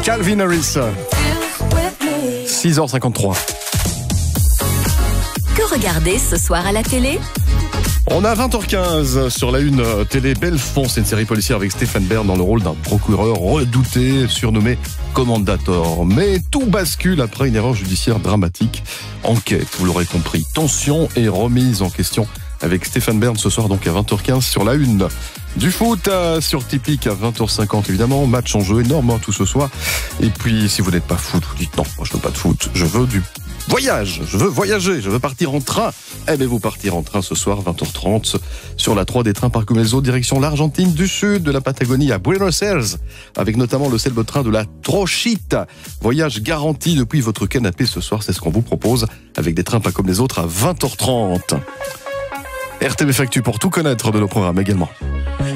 Calvin Harris. 6h53. Que regarder ce soir à la télé ? On a 20h15 sur la une télé Belfond, c'est une série policière avec Stéphane Bern dans le rôle d'un procureur redouté, surnommé Commendator. Mais tout bascule après une erreur judiciaire dramatique. Enquête, vous l'aurez compris, tension et remise en question avec Stéphane Bern ce soir donc à 20h15 sur la une. Du foot sur Typique à 20h50 évidemment, match en jeu énorme tout ce soir. Et puis si vous n'êtes pas foot, vous dites non, moi je veux pas de foot, je veux du voyage, je veux voyager, je veux partir en train. Eh bien vous partir en train ce soir 20h30 sur la 3 des trains Parco Melzo direction l'Argentine du Sud, de la Patagonie à Buenos Aires, avec notamment le célèbre train de la Trochita. Voyage garanti depuis votre canapé ce soir, c'est ce qu'on vous propose avec des trains pas comme les autres à 20h30. RTBF Actu pour tout connaître de nos programmes également.